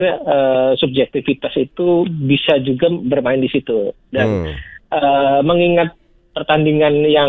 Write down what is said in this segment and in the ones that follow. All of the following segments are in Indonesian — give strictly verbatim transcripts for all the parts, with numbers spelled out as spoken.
uh, subjektivitas itu bisa juga bermain di situ. Dan hmm. uh, mengingat pertandingan yang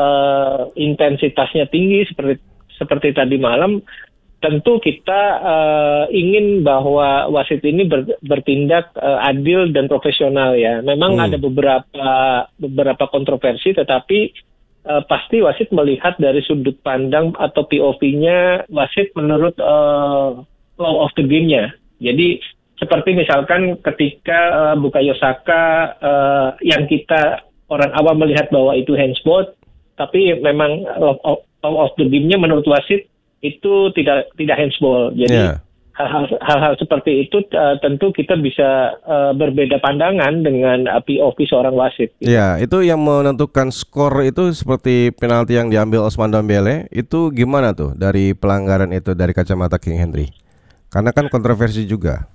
uh, intensitasnya tinggi seperti seperti tadi malam, tentu kita uh, ingin bahwa wasit ini ber, bertindak uh, adil dan profesional ya. Memang hmm. ada beberapa beberapa kontroversi, tetapi Uh, pasti wasit melihat dari sudut pandang atau P O V-nya wasit menurut uh, law of the game-nya. Jadi seperti misalkan ketika uh, Bukayo Saka uh, yang kita orang awam melihat bahwa itu handsball, tapi memang law of, law of the game-nya menurut wasit itu tidak tidak handsball. Jadi yeah. Hal-hal, hal-hal seperti itu uh, tentu kita bisa uh, berbeda pandangan dengan uh, P O V seorang wasit. Gitu. Ya, itu yang menentukan skor itu seperti penalti yang diambil Ousmane Dembele, itu gimana tuh dari pelanggaran itu dari kacamata King Henry? Karena kan kontroversi juga.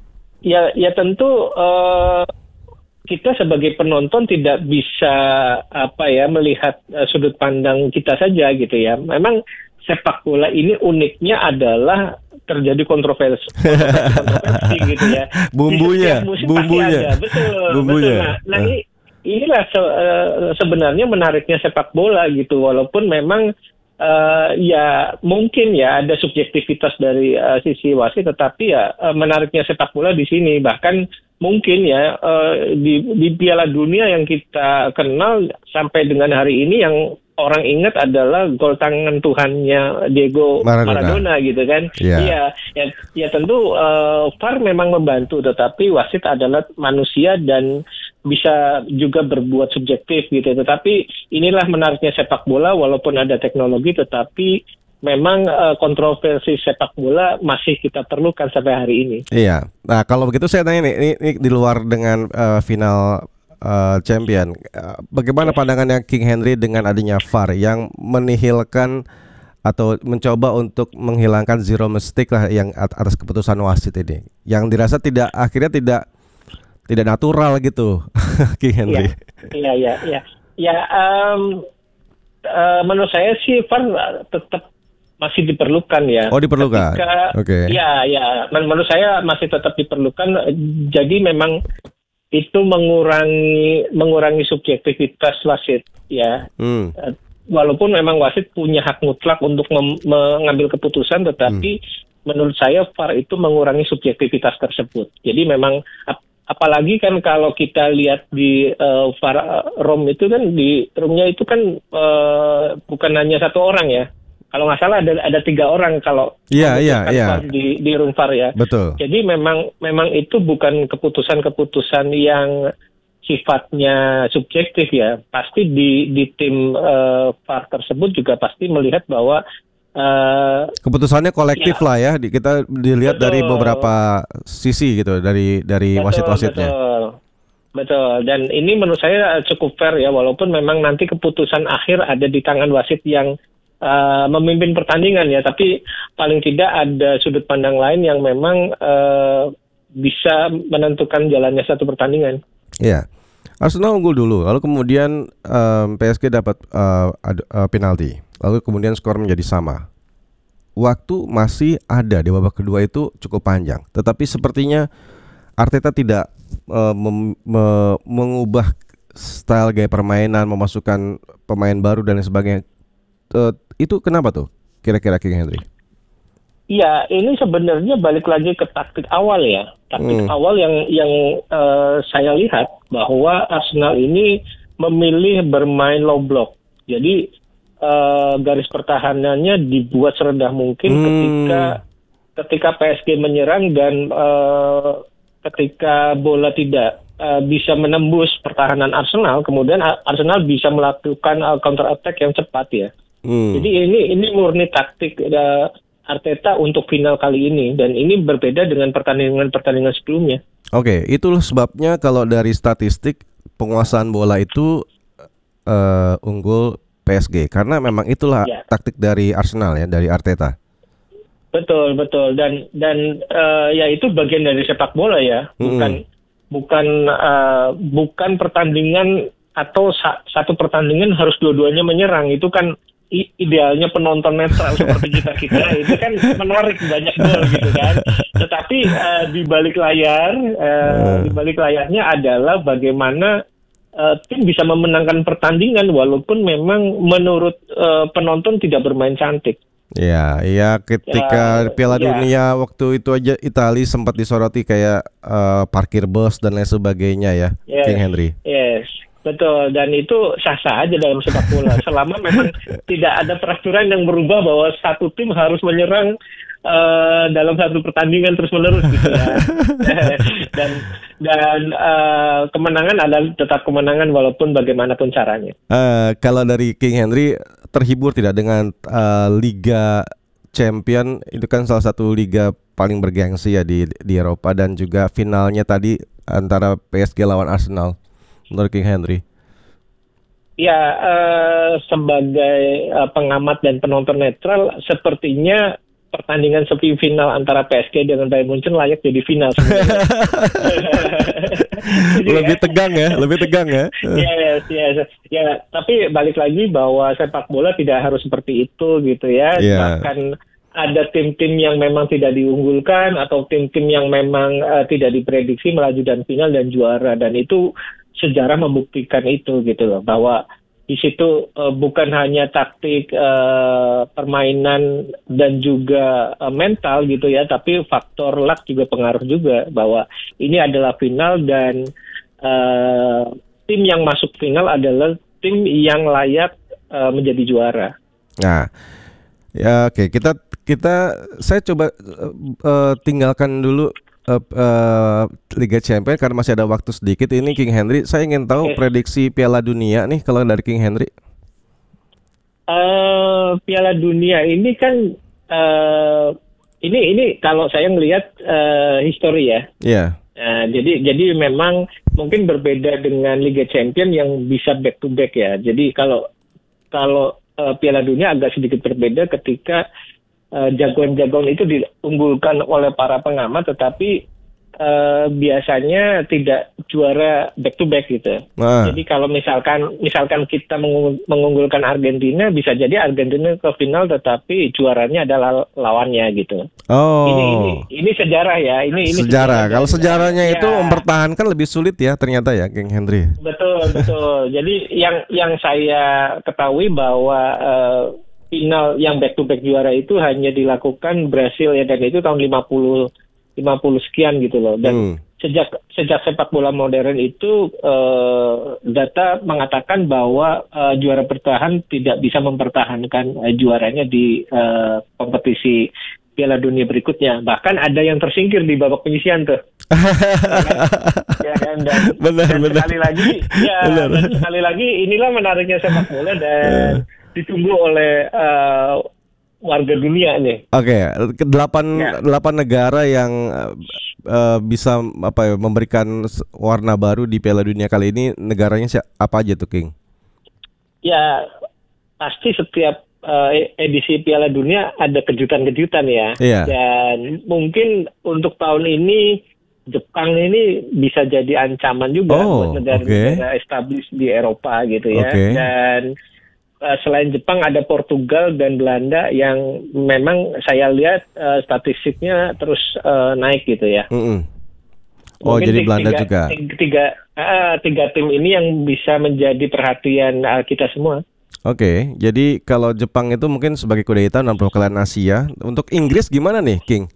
Ya, ya tentu uh, kita sebagai penonton tidak bisa apa ya melihat uh, sudut pandang kita saja gitu ya. Memang sepak bola ini uniknya adalah terjadi kontroversi, kontroversi, kontroversi gitu ya. Bumbunya, bumbunya, ada. betul, bumbunya. betul. Nah, nah ini, inilah se, uh, sebenarnya menariknya sepak bola gitu. Walaupun memang uh, ya mungkin ya ada subjektivitas dari uh, sisi wasit, tetapi ya uh, menariknya sepak bola di sini. Bahkan mungkin ya uh, di, di Piala Dunia yang kita kenal sampai dengan hari ini yang orang ingat adalah gol tangan Tuhannya Diego Maradona, Maradona gitu kan. Iya, yeah. ya, ya tentu uh, V A R memang membantu, tetapi wasit adalah manusia dan bisa juga berbuat subjektif gitu. Tetapi inilah menariknya sepak bola, walaupun ada teknologi, tetapi memang uh, kontroversi sepak bola masih kita perlukan sampai hari ini. Iya. Nah, kalau begitu saya tanya nih, ini, ini di luar dengan uh, final Uh, champion, uh, bagaimana pandangannya King Henry dengan adanya V A R yang menihilkan atau mencoba untuk menghilangkan zero mistake lah yang atas keputusan wasit ini, yang dirasa tidak akhirnya tidak tidak natural gitu, King Henry. Iya, iya, iya, ya. Um, uh, menurut saya sih V A R tetap masih diperlukan ya. Oh, diperlukan. Oke. Okay. Ya, ya. Menurut saya masih tetap diperlukan. Jadi memang itu mengurangi mengurangi subjektivitas wasit ya. Hmm. Walaupun memang wasit punya hak mutlak untuk mem- mengambil keputusan, tetapi hmm. menurut saya V A R itu mengurangi subjektivitas tersebut. Jadi memang ap- apalagi kan kalau kita lihat di uh, V A R room itu kan di roomnya itu kan uh, bukan hanya satu orang ya. Kalau nggak salah ada ada tiga orang kalau yeah, yeah, yeah. di di room V A R ya. Betul. Jadi memang memang itu bukan keputusan-keputusan yang sifatnya subjektif ya. Pasti di di tim uh, V A R tersebut juga pasti melihat bahwa uh, keputusannya kolektif ya, lah ya. Kita dilihat betul. Dari beberapa sisi gitu dari dari betul, wasit-wasitnya. Betul. Betul. Dan ini menurut saya cukup fair ya, walaupun memang nanti keputusan akhir ada di tangan wasit yang Uh, memimpin pertandingan ya, tapi paling tidak ada sudut pandang lain yang memang uh, bisa menentukan jalannya satu pertandingan. Iya, Arsenal unggul dulu, lalu kemudian um, P S G dapat uh, ad, uh, penalti, lalu kemudian skor menjadi sama. Waktu masih ada di babak kedua itu cukup panjang, tetapi sepertinya Arteta tidak uh, mem- me- mengubah style gaya permainan, memasukkan pemain baru dan lain sebagainya. Uh, itu kenapa tuh kira-kira King Henry? Iya, ini sebenarnya balik lagi ke taktik awal ya. Taktik hmm. awal yang yang uh, saya lihat bahwa Arsenal ini memilih bermain low block. Jadi uh, garis pertahanannya dibuat serendah mungkin hmm. ketika ketika P S G menyerang dan uh, ketika bola tidak uh, bisa menembus pertahanan Arsenal, kemudian Arsenal bisa melakukan uh, counter attack yang cepat ya. Hmm. Jadi ini ini murni taktik uh, Arteta untuk final kali ini, dan ini berbeda dengan pertandingan-pertandingan sebelumnya. Oke, okay, itulah sebabnya kalau dari statistik penguasaan bola itu uh, unggul P S G karena memang itulah ya. Taktik dari Arsenal ya, dari Arteta. Betul betul dan dan uh, ya itu bagian dari sepak bola ya, bukan hmm. bukan uh, bukan pertandingan atau sa- satu pertandingan harus dua-duanya menyerang. Itu kan i- idealnya penonton netral seperti kita kita itu kan menarik banyak gol gitu kan. Tetapi uh, di balik layar, uh, di balik layarnya adalah bagaimana uh, tim bisa memenangkan pertandingan walaupun memang menurut uh, penonton tidak bermain cantik. Ya, iya ketika Ya, Piala ya. Dunia waktu itu aja Italia sempat disoroti kayak uh, parkir bus dan lain sebagainya ya, Yes, King Henry. yes, betul. Dan itu sah-sah aja dalam sepak bola. Selama memang tidak ada peraturan yang berubah bahwa satu tim harus menyerang uh, dalam satu pertandingan terus-menerus gitu ya. dan dan uh, kemenangan adalah tetap kemenangan walaupun bagaimanapun caranya. Uh, kalau dari King Henry terhibur tidak dengan uh, Liga Champion, itu kan salah satu liga paling bergengsi ya di di Eropa, dan juga finalnya tadi antara P S G lawan Arsenal menurut King Henry? Ya, uh, sebagai uh, pengamat dan penonton netral, sepertinya pertandingan semifinal antara P S G dengan Bayern Munchen layak jadi final sebenarnya. Lebih tegang ya, lebih tegang ya. Yes, yes. Ya, tapi balik lagi bahwa sepak bola tidak harus seperti itu gitu ya. Yeah. Bahkan ada tim-tim yang memang tidak diunggulkan atau tim-tim yang memang uh, tidak diprediksi melaju dan final dan juara, dan itu sejarah membuktikan itu gitu loh, bahwa di situ uh, bukan hanya taktik, uh, permainan dan juga uh, mental gitu ya, tapi faktor luck juga pengaruh juga, bahwa ini adalah final dan uh, tim yang masuk final adalah tim yang layak uh, menjadi juara. Nah, ya oke, okay. kita kita saya coba uh, uh, tinggalkan dulu uh, uh, Liga Champions karena masih ada waktu sedikit ini, King Henry. Saya ingin tahu okay. prediksi Piala Dunia nih kalau dari King Henry. Uh, Piala Dunia ini kan uh, ini ini kalau saya melihat uh, histori ya. Iya. Yeah. Uh, jadi jadi memang mungkin berbeda dengan Liga Champions yang bisa back to back ya. Jadi kalau kalau uh, Piala Dunia agak sedikit berbeda ketika uh, jagoan-jagoan itu diunggulkan oleh para pengamat, tetapi uh, biasanya tidak juara back to back gitu. Nah. Jadi kalau misalkan misalkan kita mengunggulkan Argentina, bisa jadi Argentina ke final tetapi juaranya adalah lawannya gitu. Oh. Ini ini, ini sejarah ya. Ini ini sejarah. Kalau sejarahnya ya. Itu mempertahankan lebih sulit ya ternyata ya, King Henry. Betul, betul. Jadi yang yang saya ketahui bahwa uh, final yang back to back juara itu hanya dilakukan Brasil ya, dan itu tahun lima puluh sekian gitu loh. Dan hmm. sejak sejak sepak bola modern itu uh, data mengatakan bahwa uh, juara bertahan tidak bisa mempertahankan uh, juaranya di uh, kompetisi Piala Dunia berikutnya. Bahkan ada yang tersingkir di babak penyisihan tuh. ya kan? Dan, benar, dan benar. sekali lagi, ya benar. Dan sekali lagi inilah menariknya sepak bola dan ditunggu oleh uh, warga dunia nih. Oke, okay. delapan ya. delapan negara yang uh, bisa apa ya, memberikan warna baru di Piala Dunia kali ini, negaranya siapa apa aja tuh, King? Ya pasti setiap uh, edisi Piala Dunia ada kejutan-kejutan ya. Iya. Dan mungkin untuk tahun ini Jepang ini bisa jadi ancaman juga oh, buat negara-negara okay. established di Eropa gitu ya. Okay. Dan Uh, selain Jepang ada Portugal dan Belanda yang memang saya lihat uh, statistiknya terus uh, naik gitu ya. Mm-hmm. Oh, mungkin jadi tiga, Belanda juga. Tiga, tiga, uh, tiga tim ini yang bisa menjadi perhatian uh, kita semua. Oke, okay, jadi kalau Jepang itu mungkin sebagai kuda hitam dan perwakilan Asia. Untuk Inggris gimana nih, King?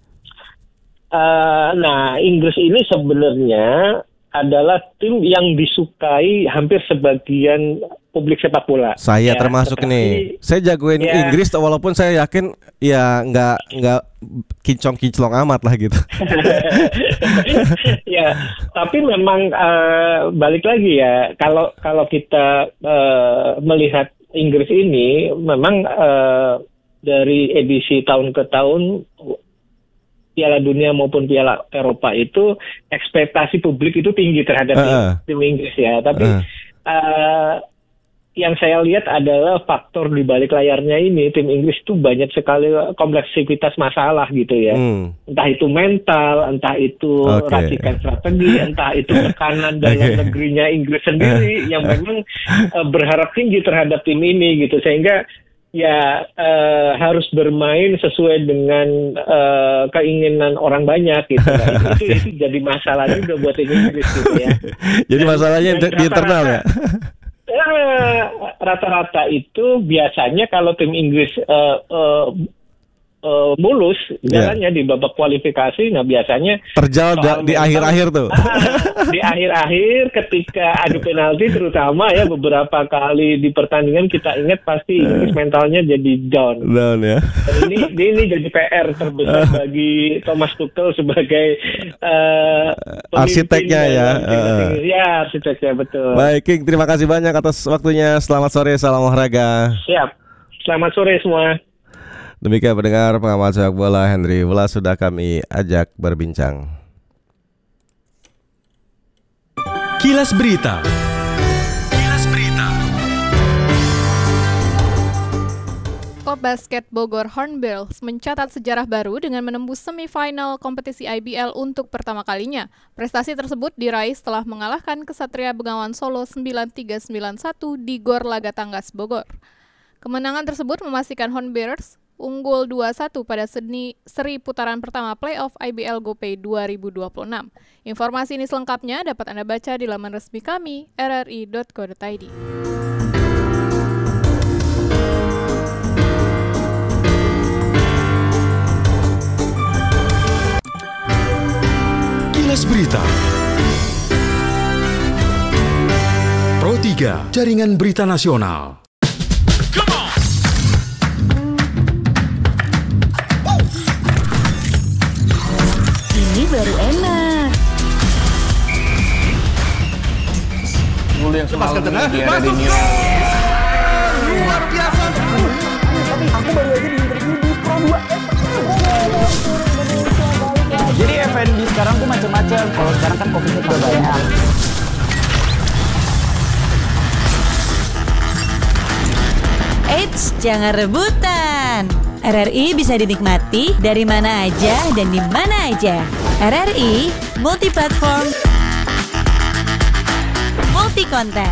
Uh, nah, Inggris ini sebenarnya adalah tim yang disukai hampir sebagian publik sepak bola. Saya ya, termasuk tetapi, nih. Saya jagoin ya. Inggris walaupun saya yakin ya nggak nggak kinclong-kinclong amat lah gitu. Ya, tapi memang uh, balik lagi ya, kalau kalau kita uh, melihat Inggris ini memang uh, dari edisi tahun ke tahun Piala Dunia maupun Piala Eropa itu ekspektasi publik itu tinggi terhadap uh, tim, tim Inggris ya. Tapi uh. Uh, yang saya lihat adalah faktor di balik layarnya ini, tim Inggris itu banyak sekali kompleksitas masalah gitu ya. Hmm. Entah itu mental, entah itu okay. racikan strategi, entah itu tekanan dalam okay. negerinya Inggris sendiri uh. yang memang uh, berharap tinggi terhadap tim ini gitu. Sehingga ya uh, harus bermain sesuai dengan uh, keinginan orang banyak gitu. Nah, itu, itu jadi masalah juga buat tim Inggris gitu ya. Jadi dan, masalahnya dan di internal ya. Uh, rata-rata itu biasanya kalau tim Inggris uh, uh, Uh, mulus jalannya yeah. di babak kualifikasi, nah biasanya terjal da- di akhir-akhir tuh. Ah, di akhir-akhir ketika adu penalti terutama ya beberapa kali di pertandingan kita ingat pasti Inggris mentalnya jadi down. Down ya. Dan ini ini jadi P R terbesar bagi Thomas Tuchel sebagai uh, arsiteknya ya. Uh. Ya arsiteknya betul. Baik King, terima kasih banyak atas waktunya. Selamat sore, salam olahraga. Siap. Selamat sore semua. Demikian pendengar pengamat sepak bola, Henry Welas sudah kami ajak berbincang. Kilas Berita. Kilas Berita. Klub basket Bogor Hornbills mencatat sejarah baru dengan menembus semifinal kompetisi I B L untuk pertama kalinya. Prestasi tersebut diraih setelah mengalahkan Ksatria Bengawan Solo sembilan tiga sembilan satu di Gor Laga Tanggas Bogor. Kemenangan tersebut memastikan Hornbills unggul dua satu pada seni, seri putaran pertama playoff I B L GoPay dua ribu dua puluh enam. Informasi ini selengkapnya dapat Anda baca di laman resmi kami r r i dot co dot i d. Kilas Berita. Pro tiga, Jaringan Berita Nasional. Baru enak. Dulu yang semalam di era di New luar biasa. Aku baru aja di interview di Pro dua. Jadi F and B sekarang tuh macam-macam. Kalau sekarang kan kopinya juga banyak. Eits, jangan rebutan. R R I bisa dinikmati dari mana aja dan di mana aja. R R I multi platform, multi konten.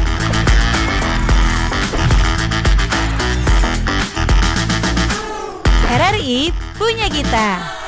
R R I punya kita.